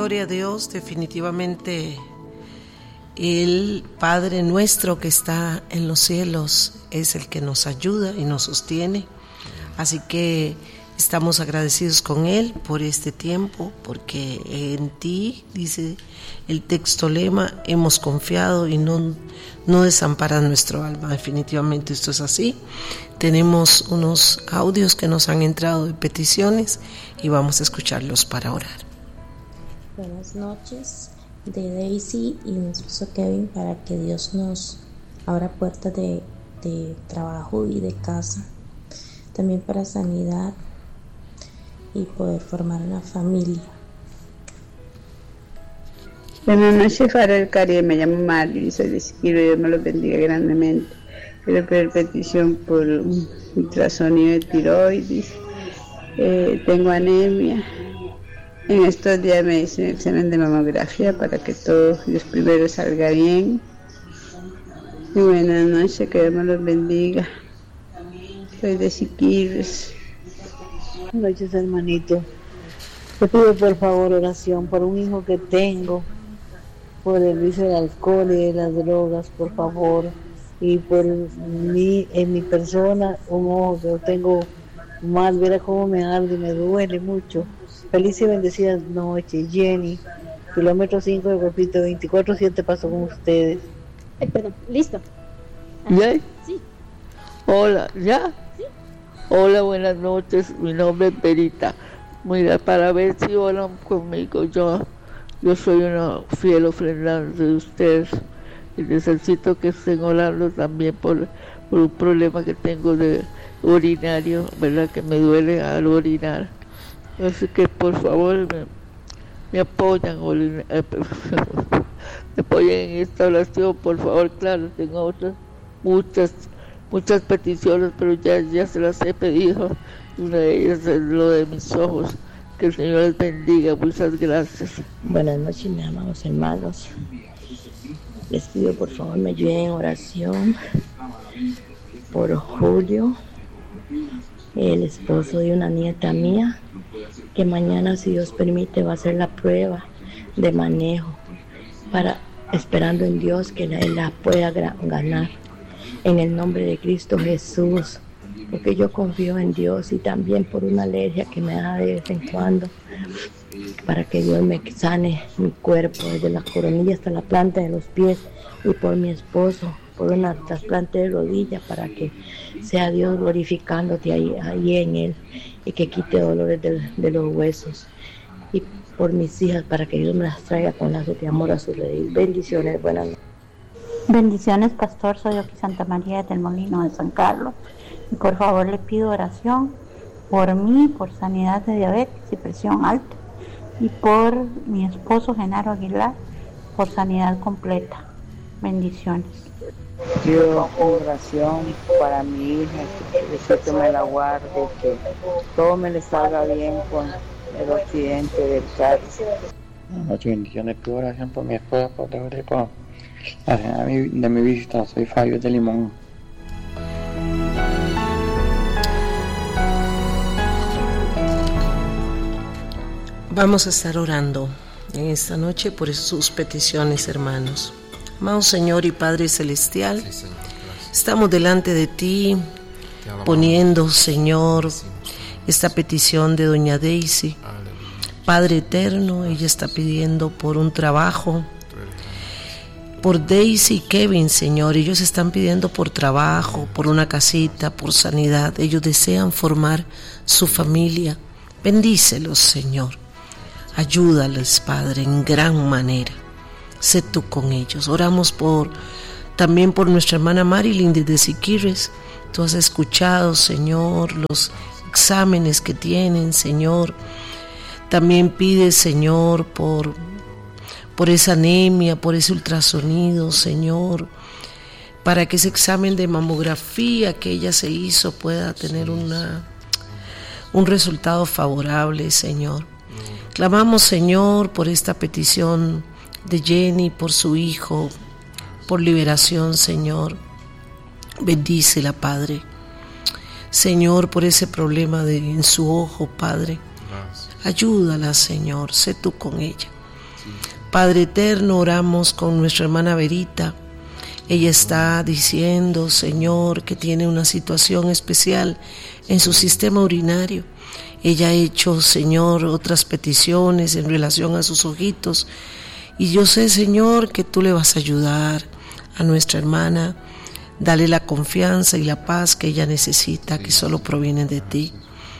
gloria a Dios. Definitivamente el Padre nuestro que está en los cielos es el que nos ayuda y nos sostiene. Así que estamos agradecidos con Él por este tiempo, porque en ti, dice el texto lema, hemos confiado y no desamparas nuestro alma. Definitivamente esto es así. Tenemos unos audios que nos han entrado de peticiones y vamos a escucharlos para orar. Buenas noches, de Daisy y mi esposo Kevin, para que Dios nos abra puertas de trabajo y de casa, también para sanidad y poder formar una familia. Buenas noches, Farel Cari, me llamo Mari, soy de Siquiro, Dios me los bendiga grandemente. Quiero pedir petición por un ultrasonido de tiroides, tengo anemia. En estos días me hice un examen de mamografía para que todo Dios primero salga bien. Y buenas noches, que Dios me los bendiga. Soy de Siquirres. Buenas noches, hermanito. Te pido por favor oración por un hijo que tengo, por el vicio del alcohol y de las drogas, por favor. Y por mí, en mi persona, un ojo que tengo mal, verá cómo me arde y me duele mucho. Feliz y bendecida noche, Jenny. Kilómetro 5 de Corpito, 24/7 paso con ustedes. Perdón, listo. ¿Ya? Sí. Hola, ¿ya? Sí. Hola, buenas noches, mi nombre es Perita. Mira, para ver si oran conmigo, yo soy una fiel ofrendante de ustedes y necesito que estén orando también por un problema que tengo de urinario, ¿verdad? Que me duele al orinar. Así que por favor me apoyan, me apoyen en esta oración, por favor. Claro, tengo otras muchas peticiones, pero ya se las he pedido. Una de ellas es lo de mis ojos. Que el Señor les bendiga. Muchas gracias. Buenas noches, mis amados hermanos. Les pido por favor me ayuden en oración por Julio, el esposo de una nieta mía, que mañana, si Dios permite, va a hacer la prueba de manejo, esperando en Dios que él la pueda ganar. En el nombre de Cristo Jesús, porque yo confío en Dios, y también por una alergia que me da de vez en cuando, para que Dios me sane mi cuerpo, desde la coronilla hasta la planta de los pies, y por mi esposo, por una trasplante de rodilla, para que sea Dios glorificándote ahí en él, y que quite dolores de los huesos, y por mis hijas, para que Dios me las traiga con lazos de amor a su redil. Bendiciones, buenas noches. Bendiciones, pastor. Soy Oki Santa María del Molino de San Carlos, y por favor le pido oración por mí, por sanidad de diabetes y presión alta, y por mi esposo Genaro Aguilar, por sanidad completa. Bendiciones. Pido oración para mi hija, que me la guarde, que todo me le salga bien con el accidente del carro. Buenas noches, bendiciones. Pido oración por mi esposa, por la cena de mi visita. Soy Fabio de Limón. Vamos a estar orando en esta noche por sus peticiones, hermanos. Amado Señor y Padre Celestial, estamos delante de ti, poniendo, Señor, esta petición de doña Daisy. Padre eterno, ella está pidiendo por un trabajo, por Daisy y Kevin, Señor. Ellos están pidiendo por trabajo, por una casita, por sanidad. Ellos desean formar su familia. Bendícelos, Señor. Ayúdales, Padre, en gran manera. Sé tú con ellos. Oramos también por nuestra hermana Marilyn desde Siquirres. Tú has escuchado, Señor, los exámenes que tienen, Señor. También pides, Señor, por esa anemia, por ese ultrasonido, Señor, para que ese examen de mamografía que ella se hizo pueda tener un resultado favorable, Señor. Clamamos, Señor, por esta petición de Jenny, por su hijo, por liberación, Señor. Bendícela, Padre. Señor, por ese problema en su ojo, Padre. Ayúdala, Señor, sé tú con ella. Padre eterno, oramos con nuestra hermana Verita. Ella está diciendo, Señor, que tiene una situación especial en su sistema urinario. Ella ha hecho, Señor, otras peticiones en relación a sus ojitos. Y yo sé, Señor, que tú le vas a ayudar a nuestra hermana. Dale la confianza y la paz que ella necesita, que solo provienen de ti.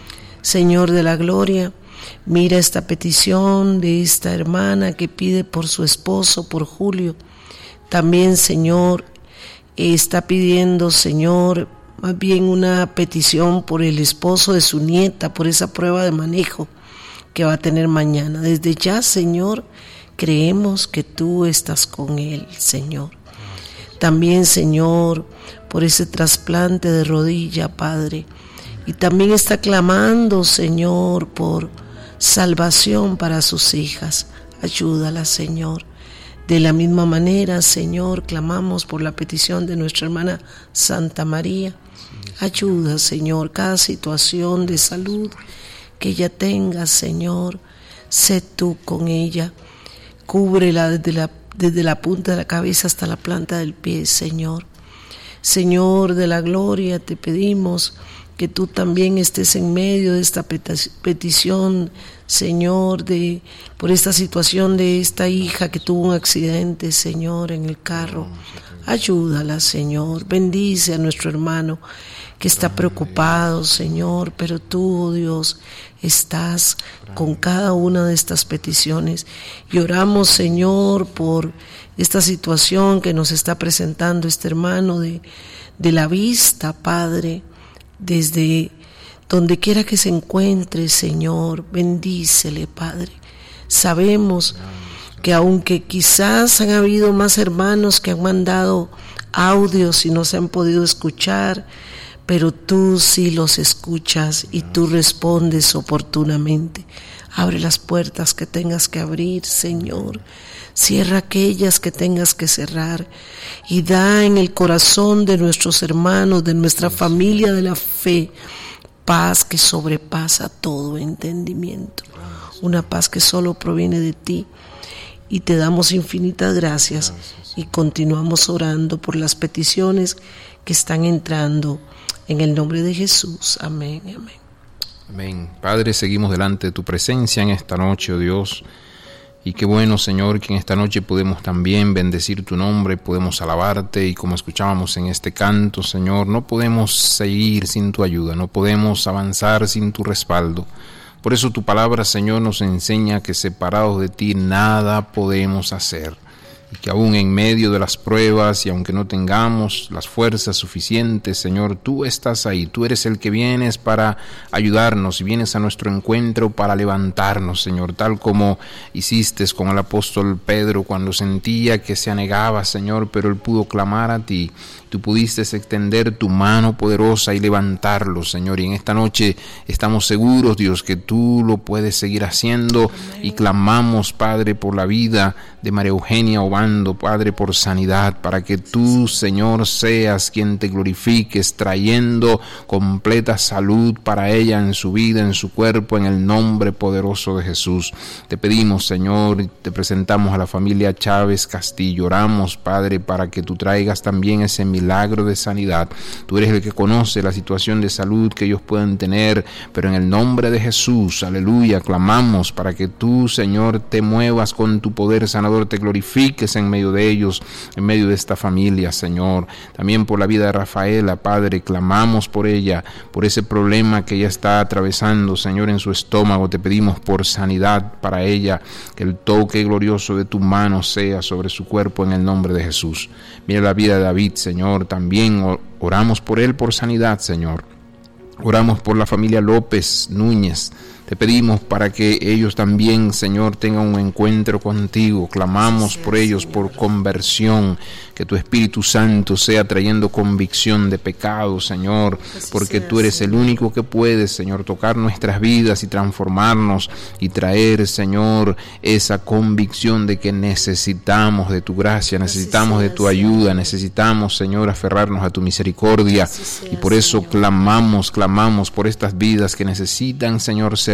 Señor de la gloria, mira esta petición de esta hermana que pide por su esposo, por Julio. También, Señor, está pidiendo, Señor, más bien una petición por el esposo de su nieta, por esa prueba de manejo que va a tener mañana. Desde ya, Señor, creemos que tú estás con él, Señor. También, Señor, por ese trasplante de rodilla, Padre. Y también está clamando, Señor, por salvación para sus hijas. Ayúdala, Señor. De la misma manera, Señor, clamamos por la petición de nuestra hermana Santa María. Ayuda, Señor, cada situación de salud que ella tenga, Señor. Sé tú con ella. Cúbrela desde la punta de la cabeza hasta la planta del pie, Señor. Señor de la gloria, te pedimos que tú también estés en medio de esta petición, Señor, por esta situación de esta hija que tuvo un accidente, Señor, en el carro. Ayúdala, Señor. Bendice a nuestro hermano que está preocupado, Señor, pero tú, oh Dios, estás con cada una de estas peticiones. Y oramos, Señor, por esta situación que nos está presentando este hermano de la vista, Padre, desde donde quiera que se encuentre, Señor, bendícele, Padre. Sabemos que aunque quizás han habido más hermanos que han mandado audios y no se han podido escuchar, pero tú sí los escuchas y tú respondes oportunamente. Abre las puertas que tengas que abrir, Señor. Cierra aquellas que tengas que cerrar y da en el corazón de nuestros hermanos, de nuestra familia de la fe, paz que sobrepasa todo entendimiento. Una paz que solo proviene de ti. Y te damos infinitas gracias y continuamos orando por las peticiones que están entrando en el nombre de Jesús. Amén, amén. Amén. Padre, seguimos delante de tu presencia en esta noche, oh Dios. Y qué bueno, Señor, que en esta noche podemos también bendecir tu nombre, podemos alabarte y como escuchábamos en este canto, Señor, no podemos seguir sin tu ayuda, no podemos avanzar sin tu respaldo. Por eso tu palabra, Señor, nos enseña que separados de ti nada podemos hacer. Y que aún en medio de las pruebas y aunque no tengamos las fuerzas suficientes, Señor, tú estás ahí, tú eres el que vienes para ayudarnos y vienes a nuestro encuentro para levantarnos, Señor, tal como hiciste con el apóstol Pedro cuando sentía que se anegaba, Señor, pero él pudo clamar a ti. Tú pudiste extender tu mano poderosa y levantarlo, Señor. Y en esta noche estamos seguros, Dios, que tú lo puedes seguir haciendo. Y clamamos, Padre, por la vida de María Eugenia Obando, Padre, por sanidad, para que tú, Señor, seas quien te glorifiques, trayendo completa salud para ella en su vida, en su cuerpo, en el nombre poderoso de Jesús. Te pedimos, Señor, y te presentamos a la familia Chávez Castillo. Oramos, Padre, para que tú traigas también ese milagro de sanidad. Tú eres el que conoce la situación de salud que ellos pueden tener, pero en el nombre de Jesús, aleluya, clamamos para que tú, Señor, te muevas con tu poder sanador, te glorifiques en medio de ellos, en medio de esta familia, Señor. También por la vida de Rafaela, Padre, clamamos por ella, por ese problema que ella está atravesando, Señor, en su estómago. Te pedimos por sanidad para ella, que el toque glorioso de tu mano sea sobre su cuerpo en el nombre de Jesús. Mira la vida de David, Señor, también oramos por él por sanidad, Señor. Oramos por la familia López Núñez. Te pedimos para que ellos también, Señor, tengan un encuentro contigo. Clamamos por ellos, por conversión, que tu Espíritu Santo sea trayendo convicción de pecado, Señor, porque tú eres el único que puedes, Señor, tocar nuestras vidas y transformarnos y traer, Señor, esa convicción de que necesitamos de tu gracia, necesitamos de tu ayuda, necesitamos, Señor, aferrarnos a tu misericordia. Y por eso clamamos por estas vidas que necesitan, Señor, ser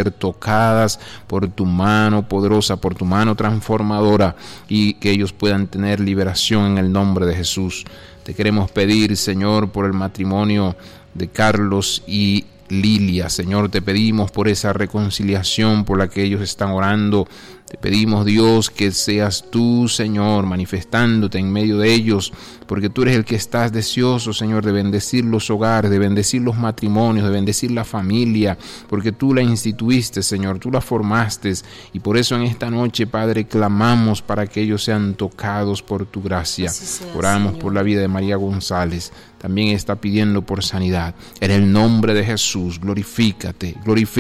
ser tocadas por tu mano poderosa, por tu mano transformadora, y que ellos puedan tener liberación en el nombre de Jesús. Te queremos pedir, Señor, por el matrimonio de Carlos y Lilia. Señor, te pedimos por esa reconciliación por la que ellos están orando. Te pedimos, Dios, que seas tú, Señor, manifestándote en medio de ellos, porque tú eres el que estás deseoso, Señor, de bendecir los hogares, de bendecir los matrimonios, de bendecir la familia, porque tú la instituiste, Señor, tú la formaste, y por eso en esta noche, Padre, clamamos para que ellos sean tocados por tu gracia. Oramos, Señor, por la vida de María González. También está pidiendo por sanidad. En el nombre de Jesús, glorifícate,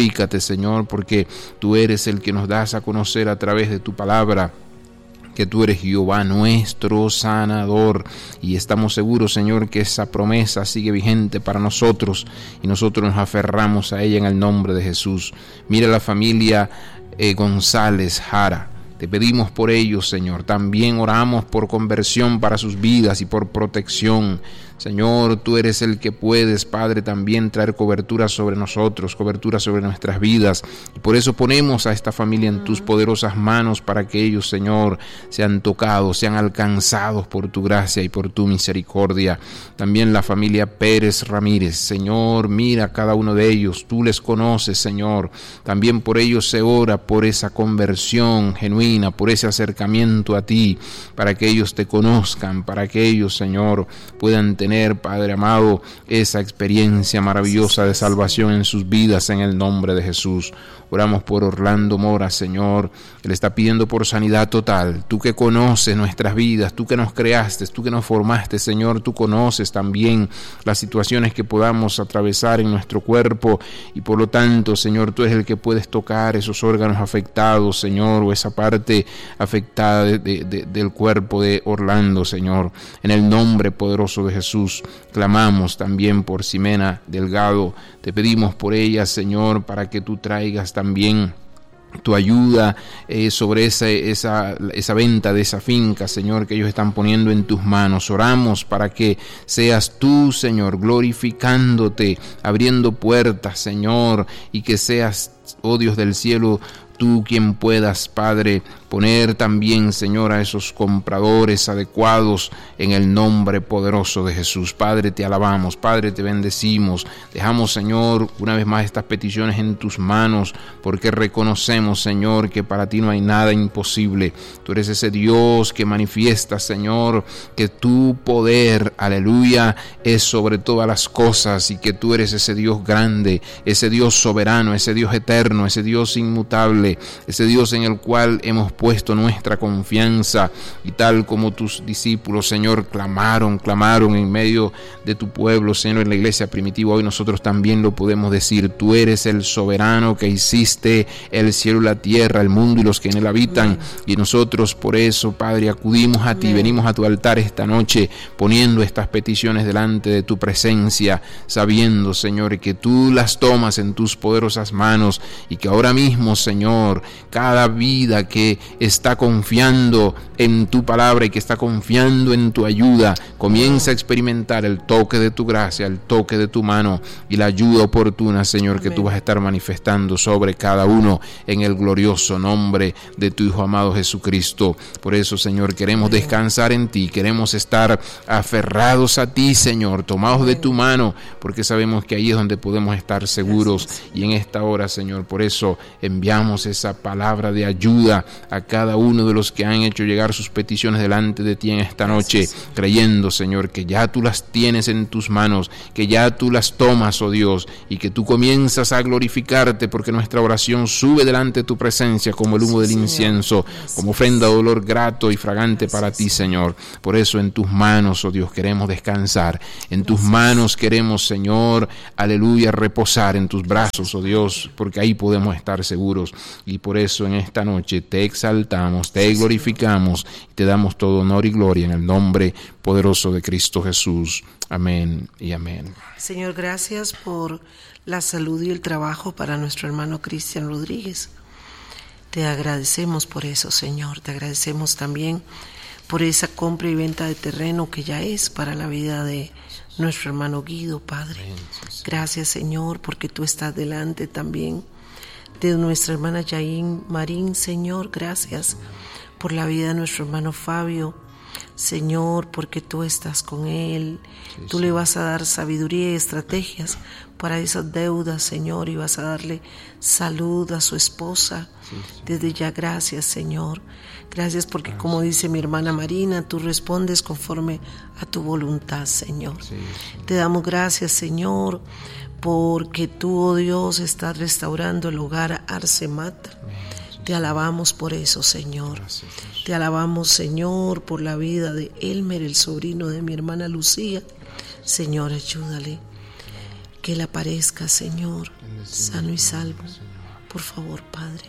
Señor, porque tú eres el que nos das a conocer a través de tu palabra que tú eres Jehová nuestro sanador, y estamos seguros, Señor, que esa promesa sigue vigente para nosotros y nosotros nos aferramos a ella en el nombre de Jesús. Mira la familia González Jara. Te pedimos por ellos, Señor. También oramos por conversión para sus vidas y por protección. Señor, tú eres el que puedes, Padre, también traer cobertura sobre nosotros, cobertura sobre nuestras vidas. Y por eso ponemos a esta familia en tus poderosas manos para que ellos, Señor, sean tocados, sean alcanzados por tu gracia y por tu misericordia. También la familia Pérez Ramírez. Señor, mira a cada uno de ellos. Tú les conoces, Señor. También por ellos se ora por esa conversión genuina, por ese acercamiento a ti, para que ellos te conozcan, para que ellos, Señor, puedan tener, Padre amado, esa experiencia maravillosa de salvación en sus vidas en el nombre de Jesús. Oramos por Orlando Mora, Señor. Él está pidiendo por sanidad total. Tú que conoces nuestras vidas, tú que nos creaste, tú que nos formaste, Señor, tú conoces también las situaciones que podamos atravesar en nuestro cuerpo, y por lo tanto, Señor, tú eres el que puedes tocar esos órganos afectados, Señor, o esa parte afectada del cuerpo de Orlando, Señor. En el nombre poderoso de Jesús, clamamos también por Ximena Delgado. Te pedimos por ella, Señor, para que tú traigas también tu ayuda sobre esa venta de esa finca, Señor, que ellos están poniendo en tus manos. Oramos para que seas tú, Señor, glorificándote, abriendo puertas, Señor, y que seas, oh Dios del cielo, tú quien puedas, Padre, poner también, Señor, a esos compradores adecuados en el nombre poderoso de Jesús. Padre, te alabamos, Padre, te bendecimos. Dejamos, Señor, una vez más estas peticiones en tus manos, porque reconocemos, Señor, que para ti no hay nada imposible. Tú eres ese Dios que manifiesta, Señor, que tu poder, aleluya, es sobre todas las cosas, y que tú eres ese Dios grande, ese Dios soberano, ese Dios eterno, ese Dios inmutable, ese Dios en el cual hemos puesto nuestra confianza. Y tal como tus discípulos, Señor, clamaron en medio de tu pueblo, Señor, en la iglesia primitiva, hoy nosotros también lo podemos decir. Tú eres el soberano que hiciste el cielo y la tierra, el mundo y los que en él habitan. Y nosotros por eso, Padre, acudimos a ti, venimos a tu altar esta noche, poniendo estas peticiones delante de tu presencia, sabiendo, Señor, que tú las tomas en tus poderosas manos, y que ahora mismo, Señor, cada vida que está confiando en tu palabra y que está confiando en tu ayuda, comienza a experimentar el toque de tu gracia, el toque de tu mano y la ayuda oportuna, Señor, que tú vas a estar manifestando sobre cada uno en el glorioso nombre de tu Hijo amado Jesucristo. Por eso, Señor, queremos descansar en ti, queremos estar aferrados a ti, Señor, tomados de tu mano, porque sabemos que ahí es donde podemos estar seguros. Y en esta hora, Señor, por eso enviamos esa palabra de ayuda a cada uno de los que han hecho llegar sus peticiones delante de ti en esta noche, creyendo, Señor, que ya tú las tienes en tus manos, que ya tú las tomas, oh Dios, y que tú comienzas a glorificarte, porque nuestra oración sube delante de tu presencia como el humo del incienso, como ofrenda de olor grato y fragante para ti, Señor. Por eso en tus manos, oh Dios, queremos descansar, en tus manos queremos, Señor, aleluya, reposar en tus brazos, oh Dios, porque ahí podemos estar seguros. Y por eso en esta noche te exaltamos, te glorificamos y te damos todo honor y gloria en el nombre poderoso de Cristo Jesús. Amén y amén. Señor, gracias por la salud y el trabajo para nuestro hermano Cristian Rodríguez. Te agradecemos por eso, Señor. Te agradecemos también por esa compra y venta de terreno que ya es para la vida de nuestro hermano Guido, Padre. Gracias, Señor, porque tú estás delante también de nuestra hermana Yain Marín, Señor, gracias por la vida de nuestro hermano Fabio, Señor, porque tú estás con él, tú le vas a dar sabiduría y estrategias para esas deudas, Señor, y vas a darle salud a su esposa. Desde ya, gracias, Señor. Gracias porque, como dice mi hermana Marina, tú respondes conforme a tu voluntad, Señor. Te damos gracias, Señor, porque tú, oh Dios, estás restaurando el hogar Arce Mata. Te alabamos por eso, Señor. Te alabamos, Señor, por la vida de Elmer, el sobrino de mi hermana Lucía. Señor, ayúdale. Que él aparezca, Señor, sano y salvo. Por favor, Padre.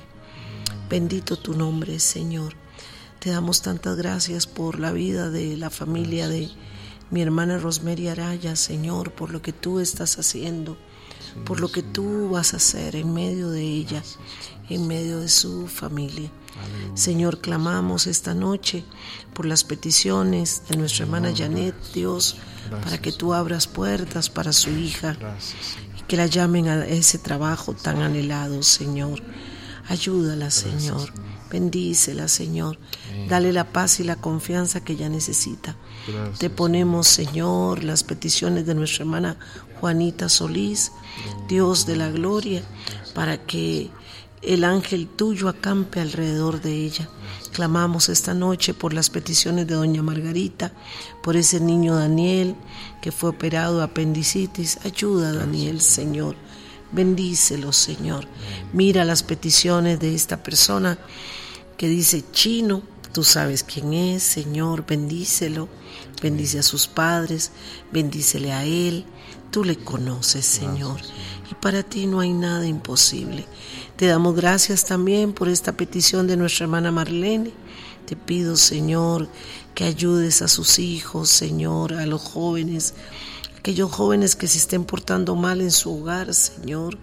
Bendito tu nombre, Señor. Te damos tantas gracias por la vida de la familia de mi hermana Rosemary Araya, Señor, por lo que tú estás haciendo, por lo que tú vas a hacer en medio de ella, en medio de su familia. Señor, clamamos esta noche por las peticiones de nuestra hermana Janet, Dios, para que tú abras puertas para su hija y que la llamen a ese trabajo tan anhelado, Señor. Ayúdala, Señor. Bendícela, Señor. Dale la paz y la confianza que ella necesita. Te ponemos, Señor, las peticiones de nuestra hermana Juanita Solís, Dios de la gloria, para que el ángel tuyo acampe alrededor de ella. Clamamos esta noche por las peticiones de doña Margarita, por ese niño Daniel que fue operado de apendicitis. Ayuda a Daniel, Señor. Bendícelo, Señor. Mira las peticiones de esta persona que dice Chino. Tú sabes quién es, Señor. Bendícelo. Bendice a sus padres. Bendícele a él. Tú le conoces, Señor. Y para ti no hay nada imposible. Te damos gracias también por esta petición de nuestra hermana Marlene. Te pido, Señor, que ayudes a sus hijos, Señor, a los jóvenes, aquellos jóvenes que se estén portando mal en su hogar, Señor.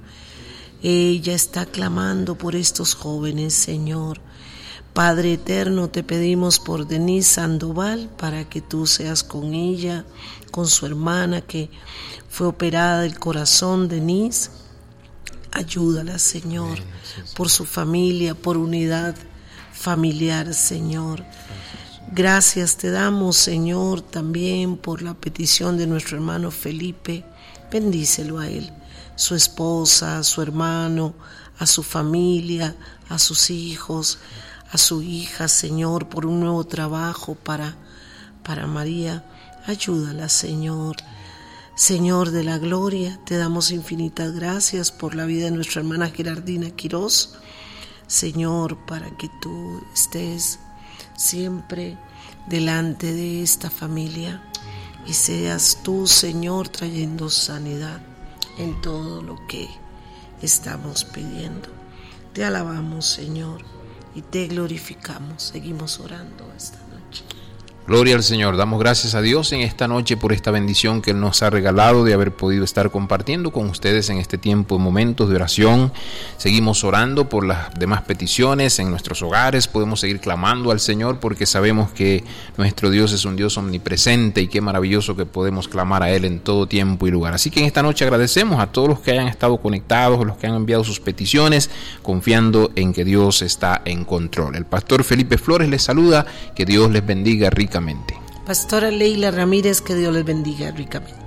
Ella está clamando por estos jóvenes, Señor. Padre eterno, te pedimos por Denise Sandoval, para que tú seas con ella, con su hermana que fue operada del corazón, Denise. Ayúdala, Señor, por su familia, por unidad familiar, Señor. Gracias te damos, Señor, también por la petición de nuestro hermano Felipe. Bendícelo a él, su esposa, a su hermano, a su familia, a sus hijos, a su hija, Señor, por un nuevo trabajo para María. Ayúdala, Señor. Señor de la gloria, te damos infinitas gracias por la vida de nuestra hermana Gerardina Quirós. Señor, para que tú estés siempre delante de esta familia y seas tú, Señor, trayendo sanidad en todo lo que estamos pidiendo. Te alabamos, Señor, y te glorificamos. Seguimos orando esta noche. Gloria al Señor, damos gracias a Dios en esta noche por esta bendición que Él nos ha regalado de haber podido estar compartiendo con ustedes en este tiempo, en momentos de oración. Seguimos orando por las demás peticiones en nuestros hogares, podemos seguir clamando al Señor porque sabemos que nuestro Dios es un Dios omnipresente y qué maravilloso que podemos clamar a Él en todo tiempo y lugar. Así que en esta noche agradecemos a todos los que hayan estado conectados, los que han enviado sus peticiones, confiando en que Dios está en control. El pastor Felipe Flores les saluda, que Dios les bendiga ricamente. Pastora Leila Ramírez, que Dios les bendiga ricamente.